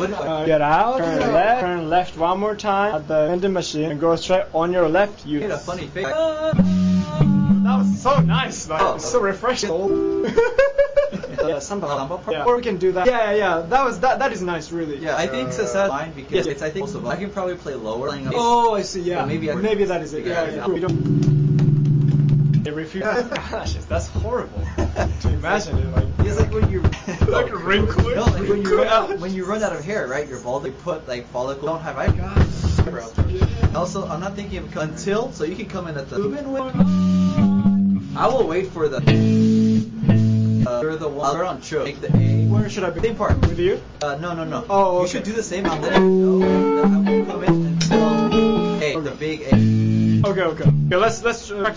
Get out, turn left one more time at the vending machine, and go straight on your left. You made a funny face. That was so nice, like, it's so refreshing. Yeah. Or we can do that. Yeah. That is nice, really. Yeah, I think success fine because it's I think most of I can probably play lower. Oh, I see. Yeah. But maybe that is it. Yeah. We don't. They refuse. Gosh, that's horrible. To imagine it, like it's like when you like a wrinkle. No, like when you run out of hair, right? You're bald. You put like follicle. Don't have eyebrows. Also, I'm not thinking of until, so you can come in at the. I will wait for the. You're the one. I'll on Cho. Make the A. Where should I be? Same part. With you? No. Oh, okay. You should do the same. I'll let you know. I will come in until A. The big A. Okay. Let's